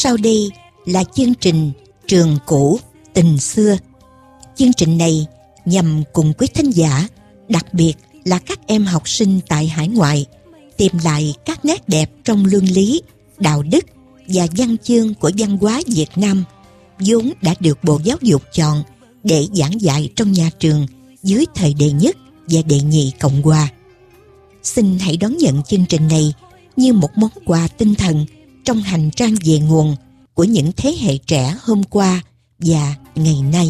Sau đây là chương trình Trường Cũ Tình Xưa. Chương trình này nhằm cùng quý thính giả, đặc biệt là các em học sinh tại hải ngoại, tìm lại các nét đẹp trong luân lý, đạo đức và văn chương của văn hóa Việt Nam, vốn đã được Bộ Giáo dục chọn để giảng dạy trong nhà trường dưới thời đệ nhất và đệ nhị Cộng Hòa. Xin hãy đón nhận chương trình này như một món quà tinh thần trong hành trang về nguồn của những thế hệ trẻ hôm qua và ngày nay.